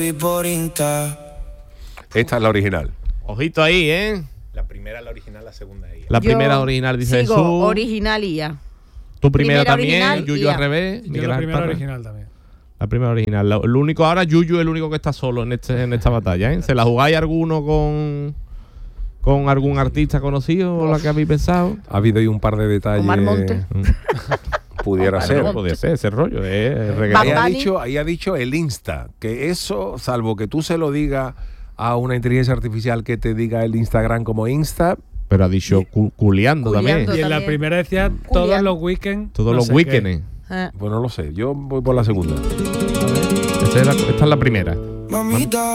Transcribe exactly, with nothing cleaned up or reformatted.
por Insta. Esta es la original. Ojito ahí, ¿eh? La primera es la original, la segunda es ella. La Yo primera original, dice sigo, Jesús. original y ya. Tu primera, primera también, original, Yuyu ya. al revés. Yo Miguel la Ángel primera Parra. original también. La primera original. Lo, lo único ahora, Yuyu es el único que está solo en este en esta batalla, ¿eh? ¿Se la jugáis alguno con con algún artista conocido o la que habéis pensado? Ha habido ahí un par de detalles. Omar Montes. Pudiera Omar ser. Montes. Podría ser ese rollo, ¿eh? Bad Ahí ha, Bunny. dicho, ahí ha dicho el Insta, que eso, salvo que tú se lo digas a una inteligencia artificial que te diga el Instagram como Insta, Pero ha dicho cu- culeando, Culeando. también. Y en la También. primera decía todos Julián. los weekends. Todos no los sé qué. weekends. Eh. pues no lo sé. Yo voy por la segunda. Esta es la, esta es la primera. Mamita.